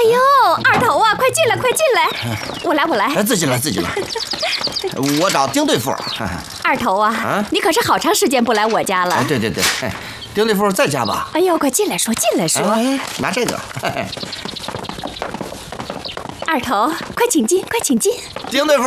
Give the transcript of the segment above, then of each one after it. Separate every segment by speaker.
Speaker 1: 呦，二头啊，快进来，快进来！我来。
Speaker 2: 自己来。我找丁对付。
Speaker 1: 二头啊，你可是好长时间不来我家了。
Speaker 2: 对，丁对付在家吧？
Speaker 1: 哎呦，快进来说。
Speaker 2: 拿这个。
Speaker 1: 二头，快请进。
Speaker 2: 丁对付，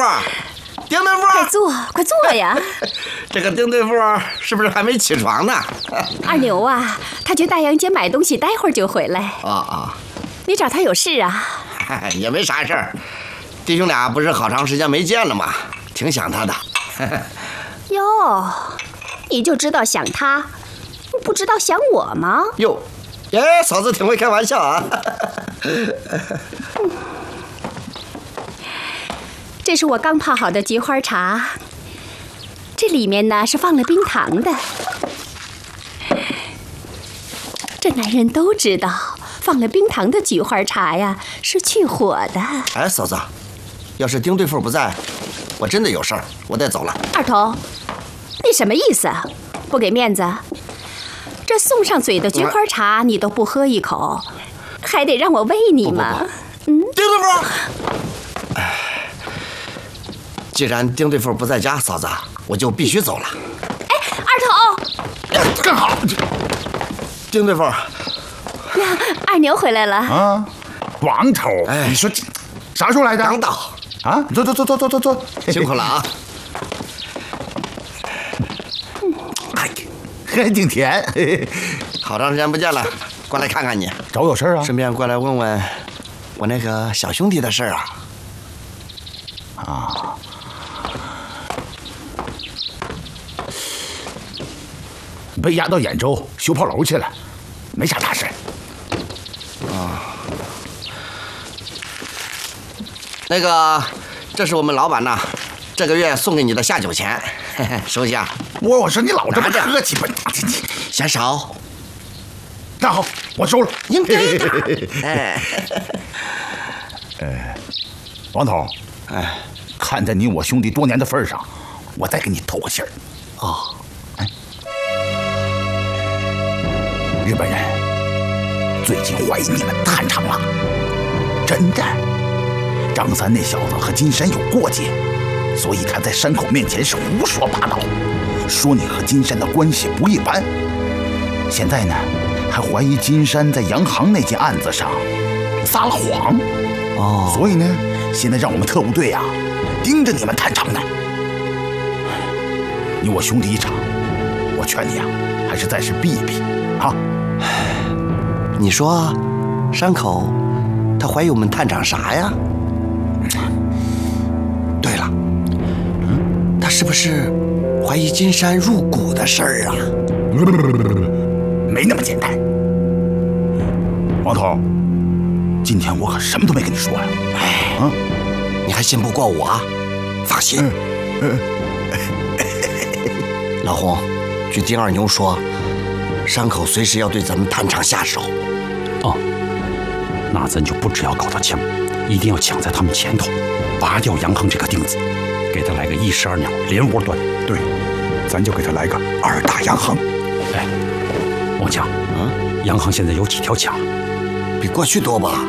Speaker 1: 快坐呀！
Speaker 2: 这个丁对付是不是还没起床呢？
Speaker 1: 二牛啊，他去大洋街买东西，待会儿就回来。你找他有事啊？
Speaker 2: 也没啥事儿，弟兄俩不是好长时间没见了吗？挺想他的。
Speaker 1: 哟，你就知道想他，不知道想我吗？
Speaker 2: 哟，嫂子挺会开玩笑啊。
Speaker 1: 这是我刚泡好的菊花茶，这里面呢是放了冰糖的。这男人都知道，放了冰糖的菊花茶呀是去火的。
Speaker 2: 嫂子，要是丁对付不在，我真的有事儿，我得走了。
Speaker 1: 二头，你什么意思？不给面子？这送上嘴的菊花茶你都不喝一口，还得让我喂你吗？
Speaker 2: 丁对付。既然丁对付不在家，嫂子，我就必须走了。
Speaker 1: 二头，
Speaker 3: 干好！
Speaker 2: 丁对付，
Speaker 1: 二牛回来了。
Speaker 3: 王头，你说啥时候来的？
Speaker 2: 刚到。
Speaker 3: 坐，
Speaker 2: 辛苦了啊！
Speaker 3: 还挺甜。
Speaker 2: 好长时间不见了，过来看看你。
Speaker 3: 找我有事啊？
Speaker 2: 顺便过来问问我那个小兄弟的事啊。
Speaker 3: 被押到兖州修炮楼去了，没啥大事。
Speaker 2: 那个，这是我们老板呐，这个月送给你的下酒钱，收下。
Speaker 3: 我说你老这么客气吧，
Speaker 2: 嫌少。
Speaker 3: 那好，我收了。
Speaker 2: 应该的。
Speaker 3: 王头，看在你我兄弟多年的份上，我再给你透个信儿。日本人最近怀疑你们探长了，真的。张三那小子和金山有过节，所以他在山口面前是胡说八道，说你和金山的关系不一般。现在呢，还怀疑金山在洋行那件案子上撒了谎。所以呢，现在让我们特务队盯着你们探长呢。你我兄弟一场，我劝你还是暂时避一避啊。
Speaker 2: 你说，山口他怀疑我们探长啥呀？对了，他是不是怀疑金山入股的事儿啊？
Speaker 3: 没那么简单。王头，今天我可什么都没跟你说呀。
Speaker 2: 你还信不过我？放心。老洪，据丁二牛说，山口随时要对咱们探长下手。
Speaker 4: 那咱就不只要搞到枪，一定要抢在他们前头，拔掉洋行这个钉子，给他来个一石二鸟，连窝端。
Speaker 3: 对，咱就给他来个二大洋行。
Speaker 4: 王强，洋行现在有几条枪？
Speaker 2: 比过去多吧？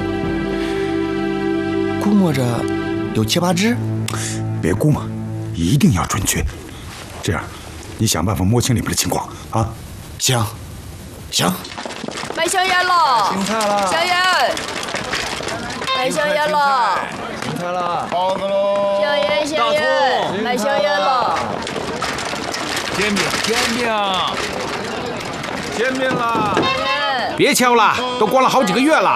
Speaker 2: 估摸着有7、8只。
Speaker 3: 别估摸，一定要准确。这样，你想办法摸清里面的情况啊。
Speaker 2: 行。
Speaker 1: 买香烟了，
Speaker 5: 青菜了，
Speaker 1: 香烟，买香烟了，
Speaker 5: 青菜了，包子喽，
Speaker 1: 香烟，买香烟了，
Speaker 5: 煎饼了，
Speaker 4: 别敲了，都关了好几个月了。